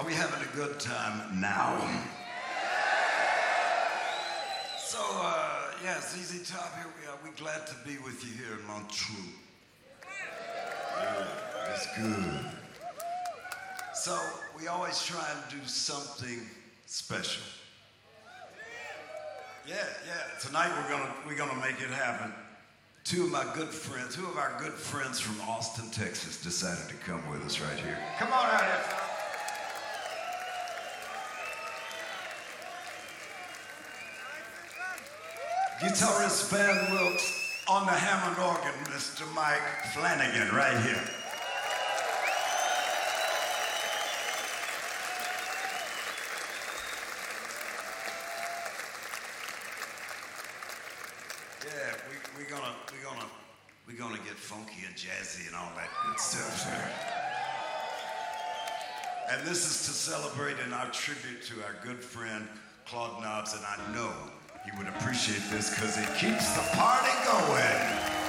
we having a good time now? So, yeah, ZZ Top, here we are. We're glad to be with you here in Montreux. Yeah, that's good. So, we always try and do something special. Yeah. Tonight we're gonna make it happen. Two of our good friends from Austin, Texas, decided to come with us right here. Come on out here. Guitarist Van Wilkes on the Hammond organ, Mr. Mike Flanagan, right here. Yeah, we're gonna get funky and jazzy and all that good stuff, sir. And this is to celebrate in our tribute to our good friend Claude Knobs, and I know he would appreciate this because it keeps the party going.